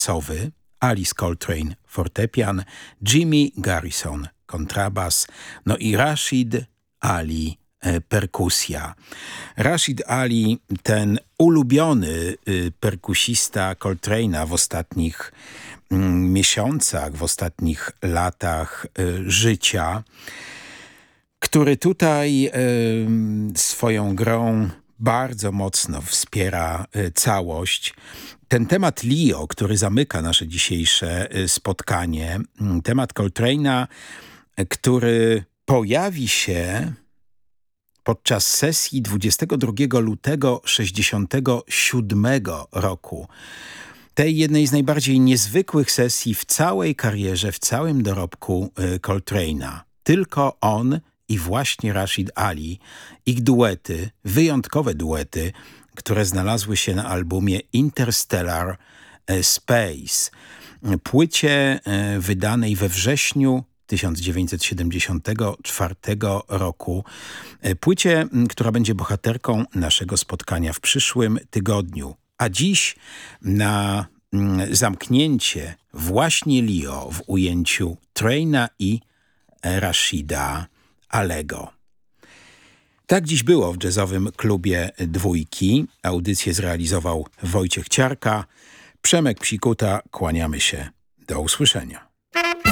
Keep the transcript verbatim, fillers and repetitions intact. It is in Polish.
basowy, Alice Coltrane fortepian, Jimmy Garrison kontrabas, no i Rashid Ali e, perkusja. Rashid Ali, ten ulubiony y, perkusista Coltrane'a w ostatnich y, miesiącach, w ostatnich latach y, życia, który tutaj y, swoją grą bardzo mocno wspiera y, całość. Ten temat Leo, który zamyka nasze dzisiejsze y, spotkanie, y, temat Coltrane'a, y, który pojawi się podczas sesji dwudziestego drugiego lutego sześćdziesiątego siódmego roku. Tej jednej z najbardziej niezwykłych sesji w całej karierze, w całym dorobku y, Coltrane'a. Tylko on i właśnie Rashid Ali, ich duety, wyjątkowe duety, które znalazły się na albumie Interstellar Space, płycie wydanej we wrześniu tysiąc dziewięćset siedemdziesiątego czwartego roku, płycie, która będzie bohaterką naszego spotkania w przyszłym tygodniu. A dziś na zamknięcie właśnie Leo w ujęciu Traina i Rashida Alego. Tak dziś było w jazzowym klubie Dwójki. Audycję zrealizował Wojciech Ciarka. Przemek Psikuta, kłaniamy się. Do usłyszenia.